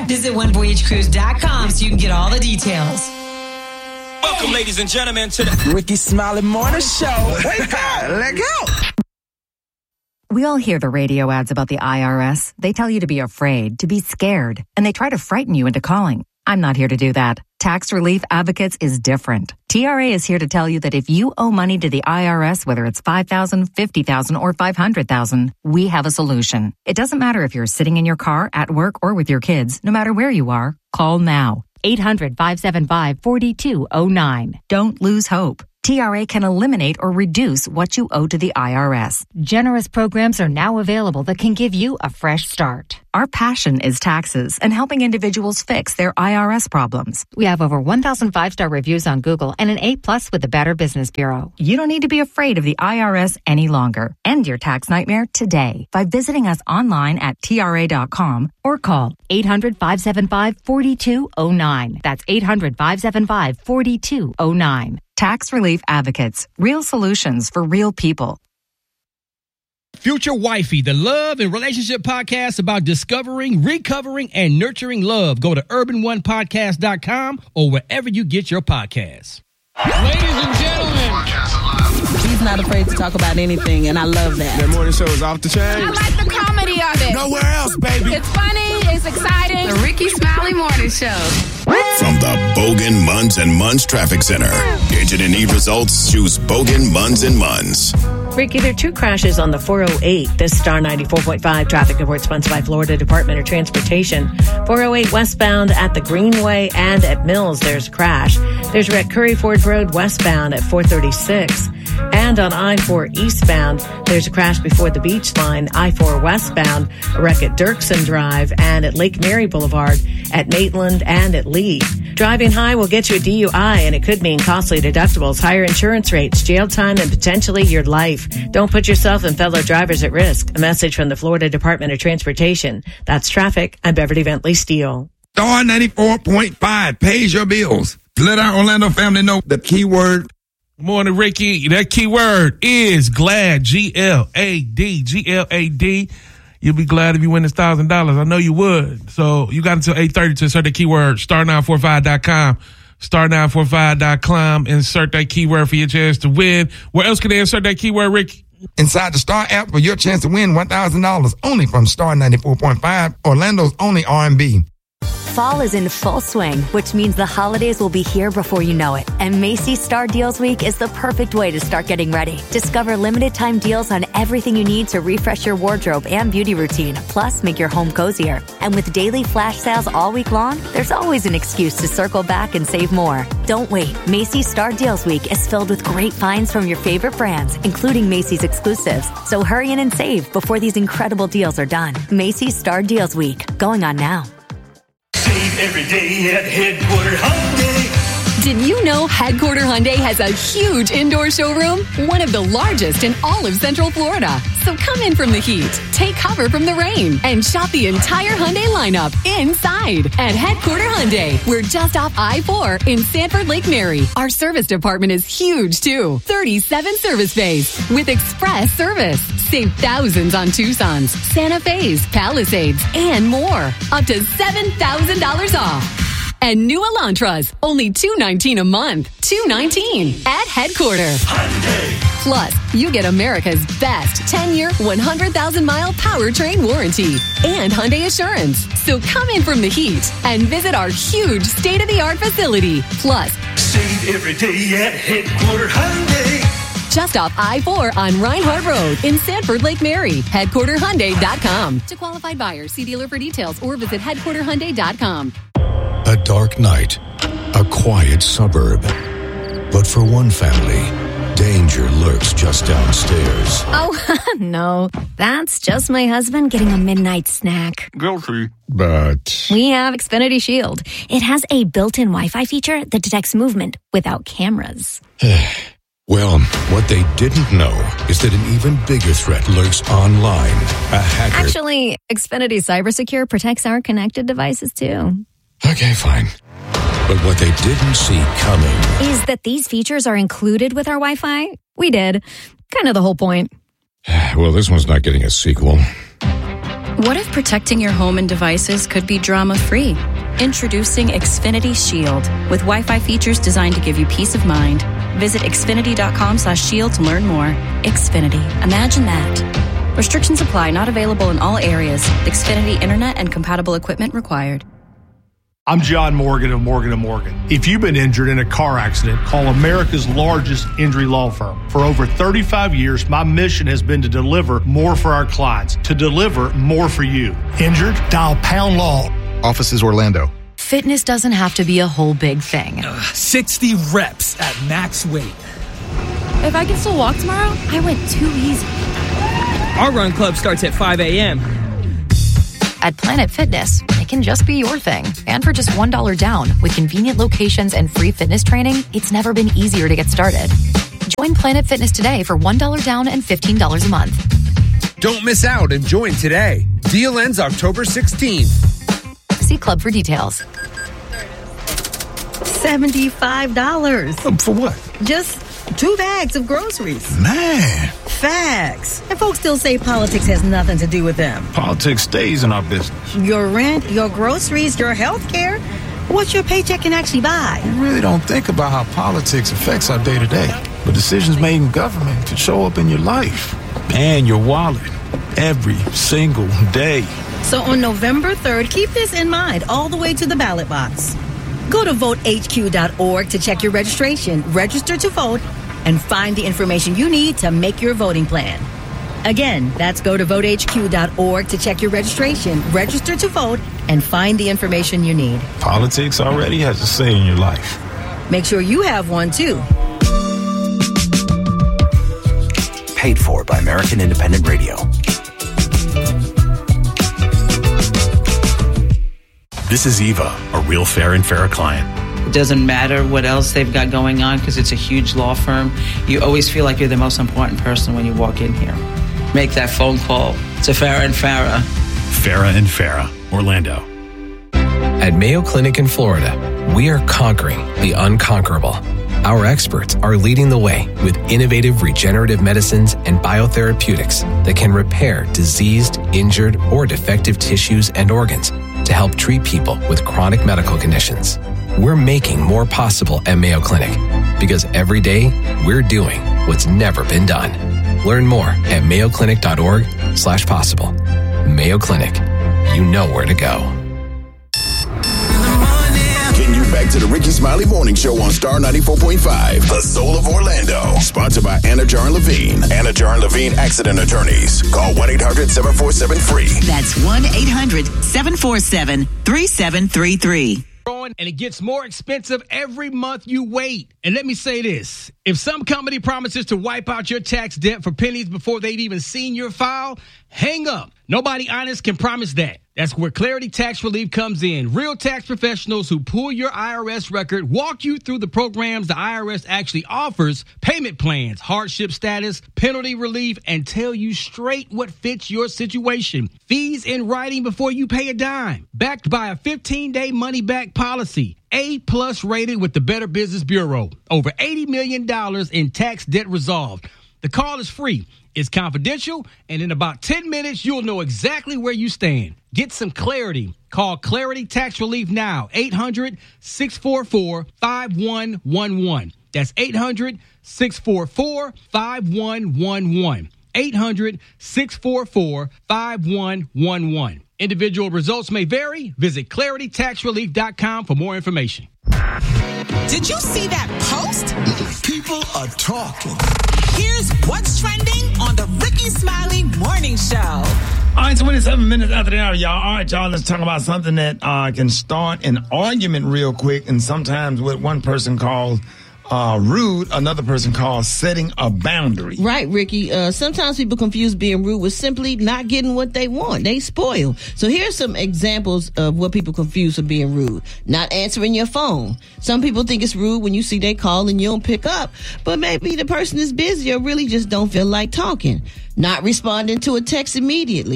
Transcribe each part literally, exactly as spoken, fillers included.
Visit one voyage cruise dot com so you can get all the details. Welcome, ladies and gentlemen, to the Ricky Smiley Morning Show. Wake up, let go. We all hear the radio ads about the I R S. They tell you to be afraid, to be scared, and they try to frighten you into calling. I'm not here to do that. Tax Relief Advocates is different. T R A is here to tell you that if you owe money to the I R S, whether it's five thousand dollars, fifty thousand dollars, or five hundred thousand dollars, we have a solution. It doesn't matter if you're sitting in your car, at work, or with your kids. No matter where you are, call now. eight hundred, five seven five, four two zero nine. Don't lose hope. T R A can eliminate or reduce what you owe to the I R S. Generous programs are now available that can give you a fresh start. Our passion is taxes and helping individuals fix their I R S problems. We have over one thousand five-star reviews on Google and an A plus with the Better Business Bureau. You don't need to be afraid of the I R S any longer. End your tax nightmare today by visiting us online at T R A dot com or call eight hundred, five seven five, four two zero nine. That's eight hundred, five seven five, four two zero nine. Tax Relief Advocates. Real solutions for real people. Future Wifey, the love and relationship podcast about discovering, recovering, and nurturing love. Go to urban one podcast dot com or wherever you get your podcasts. Ladies and gentlemen, he's not afraid to talk about anything, and I love that. That morning show is off the chain. I like the comedy of it. Nowhere else, baby. It's funny. It's exciting. The Ricky Smiley Morning Show. From the Bogan Munns and Munns Traffic Center. Agent and E results choose Bogan Munns and Munns. Ricky, there are two crashes on the four oh eight. This Star ninety-four point five traffic report sponsored by Florida Department of Transportation. four oh eight westbound at the Greenway and at Mills, there's a crash. There's a wreck Curry Ford Road westbound at four thirty-six. And on I four eastbound, there's a crash before the beach line, I four westbound, a wreck at Dirksen Drive and at Lake Mary Boulevard, at Maitland and at Lee. Driving high will get you a D U I, and it could mean costly deductibles, higher insurance rates, jail time, and potentially your life. Don't put yourself and fellow drivers at risk. A message from the Florida Department of Transportation. That's traffic. I'm Beverly Bentley Steele. Star ninety-four point five pays your bills. Let our Orlando family know the keyword. Morning, Ricky. That keyword is GLAD. G L A D. G L A D. You'll be glad if you win this one thousand dollars. I know you would. So you got until eight thirty to insert the keyword, star nine four five dot com. star nine four five dot com. Insert that keyword for your chance to win. Where else can they insert that keyword, Ricky? Inside the Star app for your chance to win one thousand dollars only from Star ninety-four point five, Orlando's only R and B. Fall is in full swing, which means the holidays will be here before you know it. And Macy's Star Deals Week is the perfect way to start getting ready. Discover limited time deals on everything you need to refresh your wardrobe and beauty routine, plus make your home cozier. And with daily flash sales all week long, there's always an excuse to circle back and save more. Don't wait. Macy's Star Deals Week is filled with great finds from your favorite brands, including Macy's exclusives. So hurry in and save before these incredible deals are done. Macy's Star Deals Week, going on now. Save every day at Headquarter Hyundai. Did you know Headquarter Hyundai has a huge indoor showroom? One of the largest in all of Central Florida. So come in from the heat, take cover from the rain, and shop the entire Hyundai lineup inside at Headquarter Hyundai. We're just off I four in Sanford Lake Mary. Our service department is huge too. thirty-seven service bays with express service. Save thousands on Tucson's, Santa Fe's, Palisades, and more. Up to seven thousand dollars off. And new Elantras, only two hundred nineteen dollars a month. two hundred nineteen dollars at Headquarter. Hyundai. Plus, you get America's best ten-year, one hundred thousand mile powertrain warranty and Hyundai Assurance. So come in from the heat and visit our huge state-of-the-art facility. Plus, save every day at Headquarter Hyundai. Just off I four on Reinhardt Road in Sanford Lake Mary. Headquarter Hyundai dot com. To qualified buyers, see dealer for details or visit Headquarter Hyundai dot com. A dark night, a quiet suburb. But for one family, danger lurks just downstairs. Oh, no. That's just my husband getting a midnight snack. Guilty. But we have Xfinity Shield. It has a built-in Wi-Fi feature that detects movement without cameras. Well, what they didn't know is that an even bigger threat lurks online. A hacker. Actually, Xfinity CyberSecure protects our connected devices too. Okay, fine. But what they didn't see coming is that these features are included with our Wi-Fi. We did. Kind of the whole point. Well, this one's not getting a sequel. What if protecting your home and devices could be drama-free? Introducing Xfinity Shield with Wi-Fi features designed to give you peace of mind. Visit xfinity.com slash shield to learn more. Xfinity. Imagine that. Restrictions apply. Not available in all areas. Xfinity Internet and compatible equipment required. I'm John Morgan of Morgan and Morgan. If you've been injured in a car accident, call America's largest injury law firm. For over thirty-five years, my mission has been to deliver more for our clients, to deliver more for you. Injured? Dial Pound Law. Offices Orlando. Fitness doesn't have to be a whole big thing. Uh, sixty reps at max weight. If I can still walk tomorrow, I went too easy. Our run club starts at five a.m. At Planet Fitness, it can just be your thing. And for just one dollar down, with convenient locations and free fitness training, it's never been easier to get started. Join Planet Fitness today for one dollar down and fifteen dollars a month. Don't miss out and join today. Deal ends October sixteenth. See Club for details. seventy-five dollars. Um, for what? Just two bags of groceries. Man. Facts. And folks still say politics has nothing to do with them. Politics stays in our business. Your rent, your groceries, your health care. What your paycheck can actually buy. We really don't think about how politics affects our day to day. But decisions made in government can show up in your life and your wallet every single day. So on November third, keep this in mind all the way to the ballot box. Go to vote H Q dot org to check your registration, register to vote, and find the information you need to make your voting plan. Again, that's go to vote H Q dot org to check your registration, register to vote, and find the information you need. Politics already has a say in your life. Make sure you have one, too. Paid for by American Independent Radio. This is Eva, a real fair and fair client. It doesn't matter what else they've got going on because it's a huge law firm. You always feel like you're the most important person when you walk in here. Make that phone call to Farah and Farah. Farah and Farah, Orlando. At Mayo Clinic in Florida, we are conquering the unconquerable. Our experts are leading the way with innovative regenerative medicines and biotherapeutics that can repair diseased, injured, or defective tissues and organs to help treat people with chronic medical conditions. We're making more possible at Mayo Clinic because every day we're doing what's never been done. Learn more at mayo clinic dot org slash possible. Mayo Clinic, you know where to go. Getting you back to the Ricky Smiley Morning Show on Star ninety-four point five, the soul of Orlando. Sponsored by Anna Jar and Levine. Anna Jar and Levine Accident Attorneys. Call one eight hundred seven four seven free. That's one eight hundred seven four seven three seven three three. And it gets more expensive every month you wait. And let me say this. If some company promises to wipe out your tax debt for pennies before they've even seen your file, hang up. Nobody honest can promise that. That's where Clarity Tax Relief comes in. Real tax professionals who pull your I R S record, walk you through the programs the I R S actually offers, payment plans, hardship status, penalty relief, and tell you straight what fits your situation. Fees in writing before you pay a dime. Backed by a fifteen-day money-back policy. A-plus rated with the Better Business Bureau. Over eighty million dollars in tax debt resolved. The call is free. It's confidential, and in about ten minutes, you'll know exactly where you stand. Get some clarity. Call Clarity Tax Relief now. eight hundred six four four five one one one. That's eight hundred six four four five one one one. eight hundred six four four five one one one. Individual results may vary. Visit clarity tax relief dot com for more information. Did you see that post? People are talking. Here's what's trending on the Ricky Smiley Morning Show. All right, twenty-seven minutes after the hour, y'all. All right, y'all, let's talk about something that uh, can start an argument real quick, and sometimes what one person calls uh, rude, another person calls setting a boundary. Right, Ricky. Uh, sometimes people confuse being rude with simply not getting what they want. They spoil. So here's some examples of what people confuse with being rude. Not answering your phone. Some people think it's rude when you see they call and you don't pick up, but maybe the person is busy or really just don't feel like talking. Not responding to a text immediately.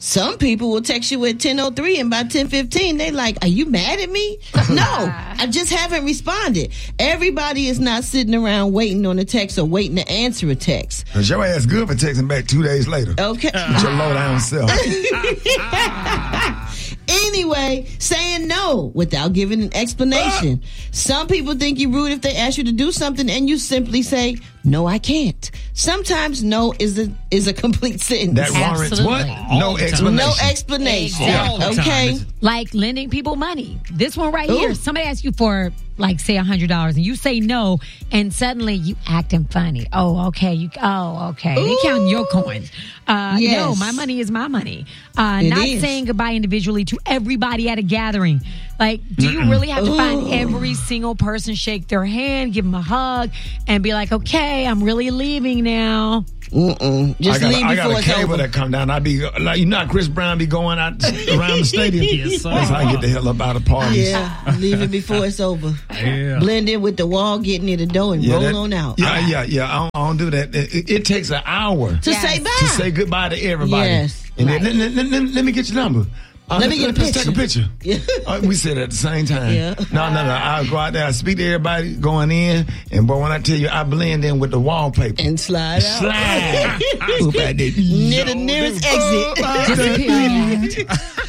Some people will text you at ten oh three and by ten fifteen, they like, are you mad at me? No, I just haven't responded. Everybody is not sitting around waiting on a text or waiting to answer a text. Cause your ass good for texting back two days later. Okay. With your low down self. Anyway, saying no without giving an explanation. Some people think you're rude if they ask you to do something and you simply say, no, I can't. Sometimes no is a is a complete sentence. That warrants what? No explanation. No explanation. Exactly. Okay. Like lending people money. This one right Ooh. here, somebody asks you for, like, say one hundred dollars and you say no, and suddenly you acting funny. Oh, okay. You. Oh, okay. Ooh. They counting your coins. Uh, yes. No, my money is my money. Uh, not is. saying goodbye individually to everybody at a gathering. Like, do you really have to find Ooh. every single person, shake their hand, give them a hug, and be like, okay, I'm really leaving now? Mm-mm. Just I got, leave a, I got before a it's cable over. that come down. I be like, you know how Chris Brown be going out around the stadium? Yes, sir. That's how I get the hell up out of parties. Yeah, leave it before it's over. Yeah. Blend in with the wall, get near the door, and Yeah, roll that- on out. Yeah, yeah, yeah. I don't, I don't do that. It, it, it takes an hour To say bye. to say goodbye to everybody. Yes. And then, let, let, let, let me get your number. Uh, Let me get a let's take a picture. Yeah. Uh, we said it at the same time. Yeah. No, no, no. I'll go out there, I speak to everybody going in, and boy, when I tell you, I blend in with the wallpaper. And slide out. Slide. Oop, I did. Near the nearest exit.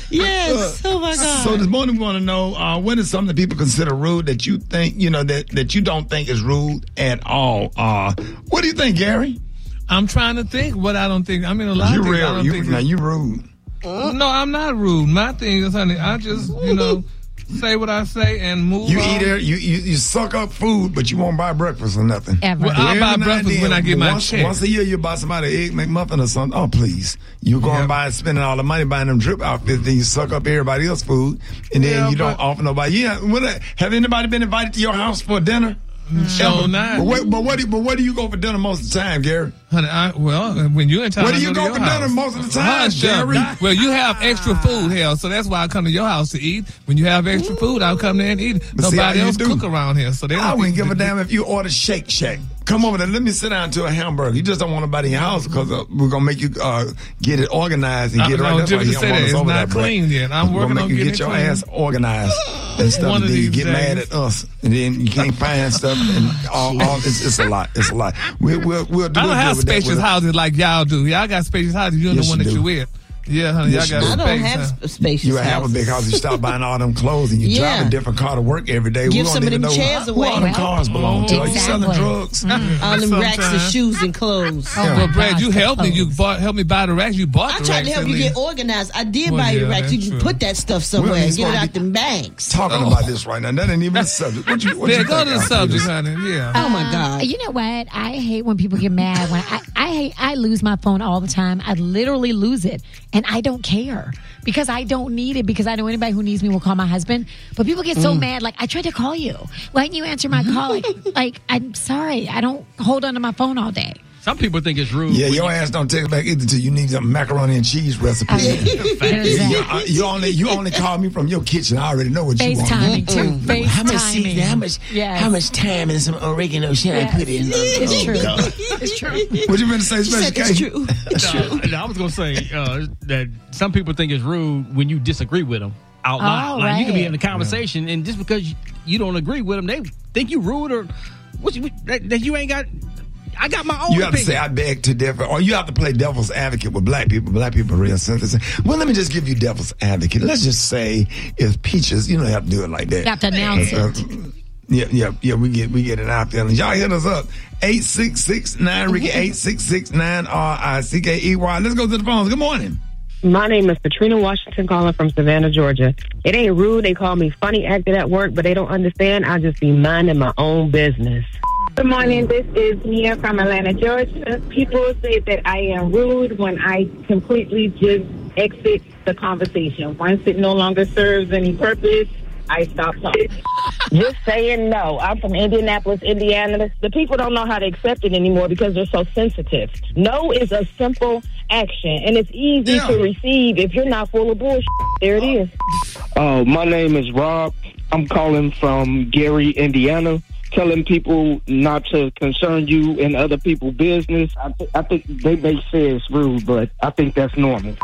Yes. Oh my God. So this morning we want to know uh, what is something that people consider rude that you think, you know, that, that you don't think is rude at all. Uh, what do you think, Gary? I'm trying to think what I don't think. I mean, a lot You of things I real? don't You think now is- you rude. No, I'm not rude. My thing is, honey, I just, you know, say what I say and move You on. eat it. You, you you suck up food, but you won't buy breakfast or nothing. Ever. Well, I'll buy Every now breakfast and when then, I get my once, check. Once a year, you buy somebody an egg McMuffin or something. Oh, please. You go Yeah. and buy, spending all the money buying them drip outfits, then you suck up everybody else's food, and then Yeah, you don't but- offer nobody. Yeah, what, have anybody been invited to your house for dinner? Sure not. But, what, but, what do, but where do you go for dinner most of the time, Gary? Honey, I, well, when you're in town, Where do I you go, go to for your dinner house. most of the time, Hush up. Jerry? Well, you have extra food, hell, so that's why I come to your house to eat. When you have extra food, I'll come there and eat. But see how Nobody you else do. cook around here, so they don't I wouldn't eat give the- a damn if you order Shake Shack. Come over there. Let me sit down to a hamburger. You just don't want nobody in your house because uh, we're gonna make you uh, get it organized and I- get it no, right. That's why Jimmy you said don't want that. us It's over not there, Brett. clean yet. I'm We're working gonna on make you getting get it your clean. ass organized and stuff. One And of then you these get mad days. at us, and then you can't find stuff. And all, all it's, it's a lot. It's a lot. We, we'll we'll do I don't good have with that spacious with- houses like y'all do. Y'all got spacious houses. You're Yes, the one you that do. you with. Yeah, honey, Yes, y'all you got do. I don't space, have huh? sp- spacious You have a houses. big house. You stop buying all them clothes and you Yeah. drive a different car to work every day. Give we don't some of even them know chairs who away. all them cars belong to. Are you selling Exactly. drugs? All them racks of Sometimes. shoes and clothes. Oh, Well, my Brad, gosh, you the helped me. You clothes. bought, helped me buy the racks. You bought I the tried racks to help at you least. get organized. I did Well, buy you yeah, the racks. that's You can true. put that stuff We somewhere don't and get it even out them bags. Talking about this right now. That ain't even a subject. What you, what Yeah, you go think, to the Alfred? subject, honey. Yeah. Oh my God. You know what? I hate when people get mad. When I, I hate, I lose my phone all the time. I literally lose it, and I don't care because I don't need it. Because I know anybody who needs me will call my husband. But people get so mad. Like, I tried to call you. Why didn't you answer my call? Like, like, I'm sorry. I don't hold on to my phone all day. Some people think it's rude. Yeah, when your you- ass don't text back either till you need some macaroni and cheese recipe. There's you, that. uh, you only you only call me from your kitchen. I already know what you want. FaceTiming too. FaceTiming. How much seasoning? How much? Yes. How much time and some oregano should Yes. I put in? It's Oh, true. God. It's true. What you meant to say, Special K? It's true. It's No, true. no, I was gonna say uh, that some people think it's rude when you disagree with them out loud. Oh, like you can be right. in a conversation, and just because you, you don't agree with them, they think you rude or what you, that, that you ain't got. I got my own You have to opinion. say, I beg to differ. Or you have to play devil's advocate with black people. Black people are real sensitive. Well, let me just give you devil's advocate. Let's just say if Peaches, you don't have to do it like that. You have to announce Uh, it. uh, Yeah, yeah, yeah, we get we get it out there. Y'all hit us up. eight six six nine Ricky, eight six six nine R I C K E Y. Let's go to the phones. Good morning. My name is Katrina Washington, calling from Savannah, Georgia. It ain't rude. They call me funny acting at work, but they don't understand. I just be minding my own business. Good morning. This is Mia from Atlanta, Georgia. People say that I am rude when I completely just exit the conversation. Once it no longer serves any purpose, I stop talking. Just saying no. I'm from Indianapolis, Indiana. The people don't know how to accept it anymore because they're so sensitive. No is a simple action, and it's easy Yeah. to receive if you're not full of bullshit. There it is. Uh, my name is Rob. I'm calling from Gary, Indiana, telling people not to concern you in other people's business. I, th- I think they may say it's rude, but I think that's normal.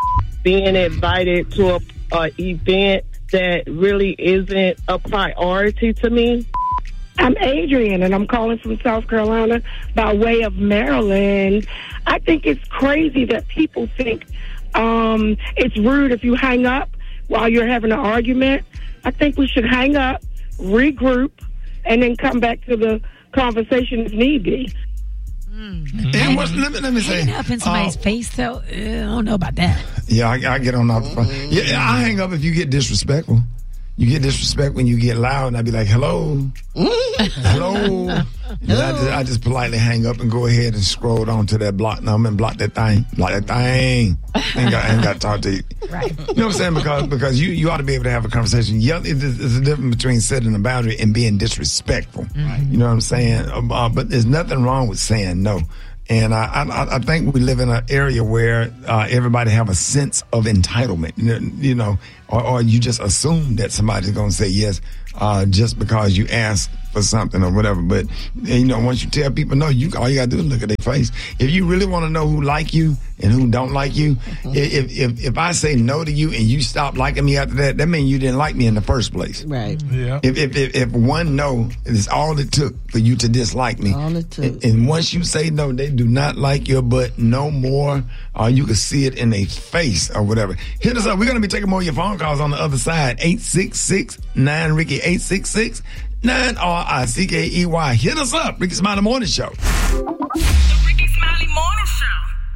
being invited to a, a event that really isn't a priority to me. I'm Adrian, and I'm calling from South Carolina by way of Maryland. I think it's crazy that people think um, it's rude if you hang up while you're having an argument. I think we should hang up, regroup, and then come back to the conversation if need be. Mm. And what's, let me, let me say, hanging up in somebody's uh, face, though, I don't know about that. Yeah, I, I get on off the phone. Yeah, I hang up if you get disrespectful. You get disrespect when you get loud, and I be like, hello, hello. And I, just, I just politely hang up and go ahead and scroll on to that block number and block that thing. Block that thing. Ain't got, ain't got to talk to you. Right. You know what I'm saying? Because because you, you ought to be able to have a conversation. Yeah, there's a difference between setting a boundary and being disrespectful. Right. You know what I'm saying? Uh, but there's nothing wrong with saying no. And I, I, I think we live in an area where uh, everybody have a sense of entitlement, you know, or, or you just assume that somebody's going to say yes uh, just because you ask for something or whatever. But, you know, once you tell people no, you all you got to do is look at their face. If you really want to know who like you and who don't like you, mm-hmm. if, if if I say no to you and you stop liking me after that, that means you didn't like me in the first place. Right. Yeah. If if if, if one no is all it took for you to dislike me, all it took. And, and once you say no, they do not like your butt no more, or you can see it in their face or whatever. Hit us up. We're going to be taking more of your phone calls on the other side. eight six six, nine Ricky, eight six six, nine R I C K E Y. Hit us up. Ricky Smiley Morning Show. The Ricky Smiley Morning Show.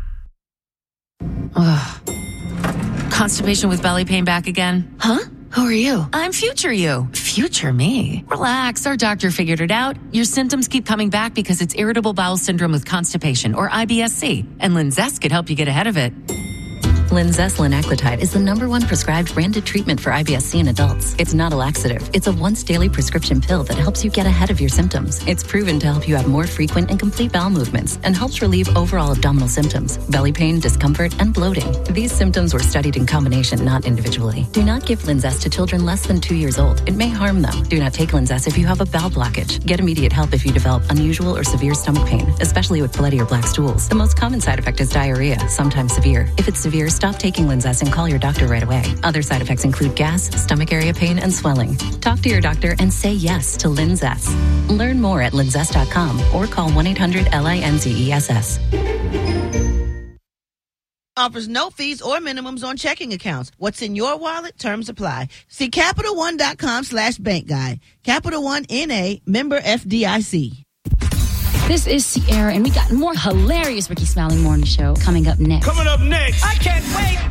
Ugh. Constipation with belly pain back again? Huh? Who are you? I'm future you. Future me? Relax, our doctor figured it out. Your symptoms keep coming back because it's irritable bowel syndrome with constipation, or I B S C, and Linzess could help you get ahead of it. Linzess linaclotide is the number one prescribed branded treatment for I B S C in adults. It's not a laxative. It's a once daily prescription pill that helps you get ahead of your symptoms. It's proven to help you have more frequent and complete bowel movements and helps relieve overall abdominal symptoms, belly pain, discomfort, and bloating. These symptoms were studied in combination, not individually. Do not give Linzess to children less than two years old. It may harm them. Do not take Linzess if you have a bowel blockage. Get immediate help if you develop unusual or severe stomach pain, especially with bloody or black stools. The most common side effect is diarrhea, sometimes severe. If it's severe, stop taking Linzess and call your doctor right away. Other side effects include gas, stomach area pain, and swelling. Talk to your doctor and say yes to Linzess. Learn more at linzess dot com or call one eight hundred L I N Z E S S. Offers no fees or minimums on checking accounts. What's in your wallet? Terms apply. See Capital One dot com slash bank guide. Capital One N A, member F D I C. This is Sierra, and we got more hilarious Ricky Smiley Morning Show coming up next. Coming up next. I can't wait.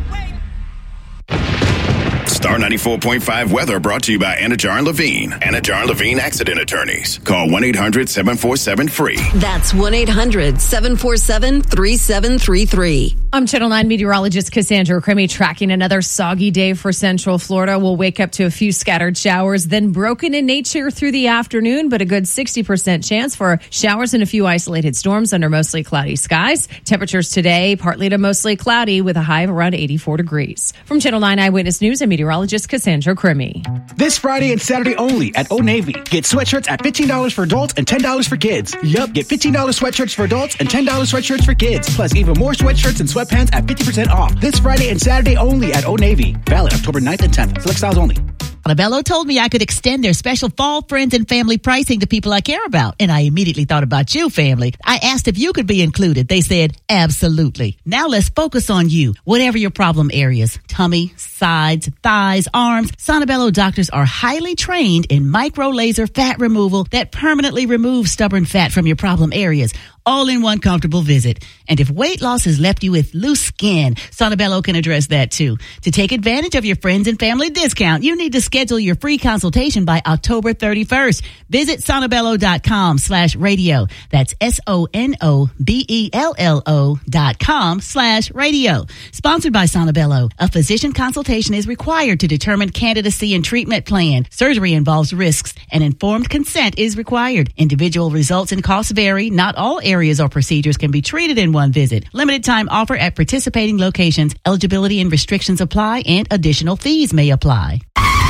Star ninety-four point five weather brought to you by Anajar and Levine. Anajar and Levine Accident Attorneys. Call one eight hundred seven four seven free. That's one eight hundred seven four seven three seven three three. I'm Channel nine meteorologist Cassandra Crimi, tracking another soggy day for Central Florida. We'll wake up to a few scattered showers, then broken in nature through the afternoon, but a good sixty percent chance for showers and a few isolated storms under mostly cloudy skies. Temperatures today, partly to mostly cloudy with a high of around eighty-four degrees. From Channel nine Eyewitness News, I'm meteorologist Cassandra Crimi. This Friday and Saturday only at Old Navy. Get sweatshirts at fifteen dollars for adults and ten dollars for kids. Yup, get fifteen dollars sweatshirts for adults and ten dollars sweatshirts for kids. Plus even more sweatshirts and sweatpants at fifty percent off. This Friday and Saturday only at Old Navy. Valid October ninth and tenth. Select styles only. Montebello told me I could extend their special fall friends and family pricing to people I care about. And I immediately thought about you, family. I asked if you could be included. They said, absolutely. Now let's focus on you. Whatever your problem areas, tummy, sides, thighs, arms, Montebello doctors are highly trained in micro laser fat removal that permanently removes stubborn fat from your problem areas. All in one comfortable visit. And if weight loss has left you with loose skin, Montebello can address that too. To take advantage of your friends and family discount, you need to schedule your free consultation by October thirty-first. Visit Sonobello.com slash radio. That's S O N O B E L L O dot com slash radio. Sponsored by Sonobello. A physician consultation is required to determine candidacy and treatment plan. Surgery involves risks, and informed consent is required. Individual results and costs vary. Not all areas or procedures can be treated in one visit. Limited time offer at participating locations. Eligibility and restrictions apply, and additional fees may apply.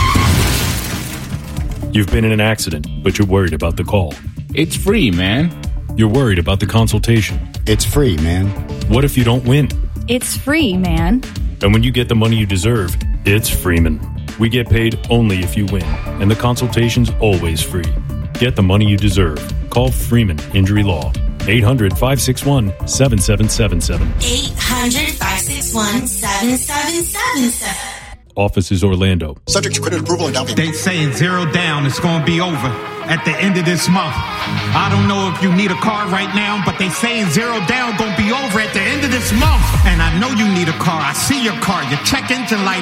You've been in an accident, but you're worried about the call. It's free, man. You're worried about the consultation. It's free, man. What if you don't win? It's free, man. And when you get the money you deserve, it's Freeman. We get paid only if you win, and the consultation's always free. Get the money you deserve. Call Freeman Injury Law. eight hundred, five six one, seven seven seven seven. eight hundred, five six one, seven seven seven seven. Office is Orlando. Subject to credit approval and down payment. They saying zero down. It's going to be over at the end of this month. I don't know if you need a car right now, but they saying zero down going to be over at the end of this month. And I know you need a car. I see your car. Your check engine light